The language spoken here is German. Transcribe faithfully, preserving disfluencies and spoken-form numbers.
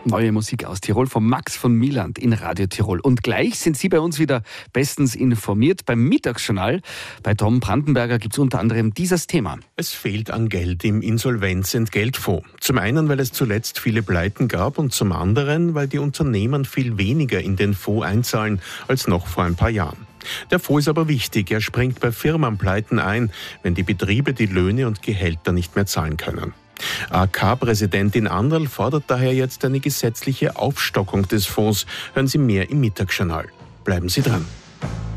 Neue Musik aus Tirol von Max von Mieland in Radio Tirol. Und gleich sind Sie bei uns wieder bestens informiert beim Mittagsjournal. Bei Tom Brandenberger gibt es unter anderem dieses Thema. Es fehlt an Geld im Insolvenzentgeltfonds. Zum einen, weil es zuletzt viele Pleiten gab und zum anderen, weil die Unternehmen viel weniger in den Fonds einzahlen als noch vor ein paar Jahren. Der Fonds ist aber wichtig. Er springt bei Firmenpleiten ein, wenn die Betriebe die Löhne und Gehälter nicht mehr zahlen können. A K-Präsidentin Anderl fordert daher jetzt eine gesetzliche Aufstockung des Fonds. Hören Sie mehr im Mittagsjournal. Bleiben Sie dran.